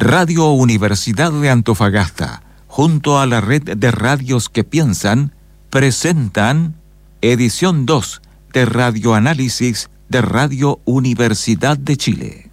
Radio Universidad de Antofagasta, junto a la red de radios que piensan, presentan edición 2 de Radioanálisis de Radio Universidad de Chile.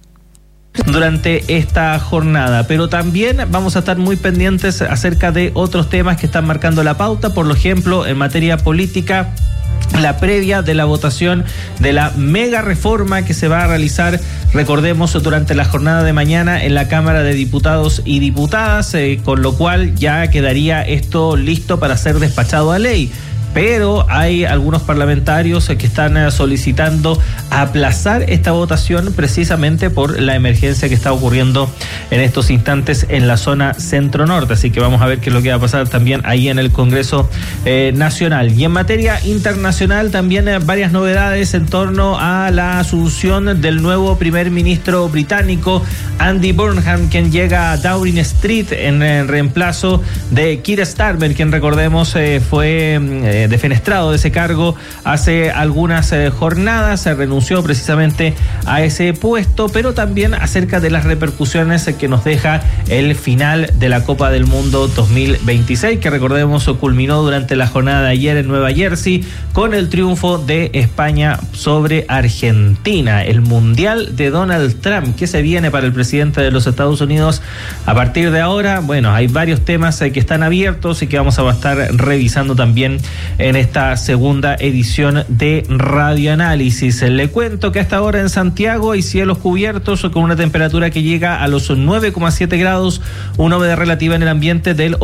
Durante esta jornada, pero también vamos a estar muy pendientes acerca de otros temas que están marcando la pauta, por ejemplo, en materia política, la previa de la votación de la mega reforma que se va a realizar, recordemos, durante la jornada de mañana en la Cámara de Diputados y Diputadas, con lo cual ya quedaría esto listo para ser despachado a ley. Pero hay algunos parlamentarios que están solicitando aplazar esta votación precisamente por la emergencia que está ocurriendo en estos instantes en la zona centro-norte. Así que vamos a ver qué es lo que va a pasar también ahí en el Congreso Nacional. Y en materia internacional también varias novedades en torno a la asunción del nuevo primer ministro británico, Andy Burnham, quien llega a Downing Street en reemplazo de Keir Starmer, quien recordemos fue defenestrado de ese cargo hace algunas jornadas. Se renunció precisamente a ese puesto, pero también acerca de las repercusiones que nos deja el final de la Copa del Mundo 2026, que recordemos culminó durante la jornada de ayer en Nueva Jersey con el triunfo de España sobre Argentina. El Mundial de Donald Trump, que se viene para el presidente de los Estados Unidos a partir de ahora. Bueno, hay varios temas que están abiertos y que vamos a estar revisando también en esta segunda edición de Radioanálisis. Le cuento que hasta ahora en Santiago hay cielos cubiertos con una temperatura que llega a los 9,7 grados, una humedad relativa en el ambiente del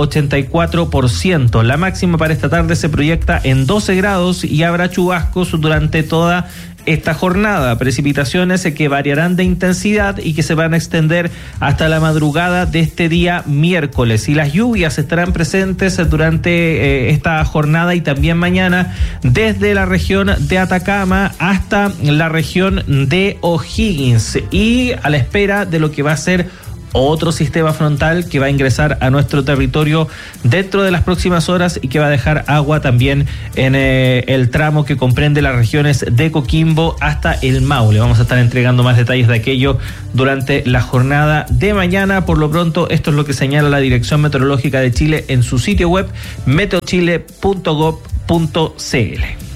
84%. La máxima para esta tarde se proyecta en 12 grados y habrá chubascos durante toda esta jornada, precipitaciones que variarán de intensidad y que se van a extender hasta la madrugada de este día miércoles, y las lluvias estarán presentes durante esta jornada y también mañana desde la región de Atacama hasta la región de O'Higgins, y a la espera de lo que va a ser otro sistema frontal que va a ingresar a nuestro territorio dentro de las próximas horas y que va a dejar agua también en el tramo que comprende las regiones de Coquimbo hasta el Maule. Vamos a estar entregando más detalles de aquello durante la jornada de mañana. Por lo pronto, esto es lo que señala la Dirección Meteorológica de Chile en su sitio web meteochile.gov.cl.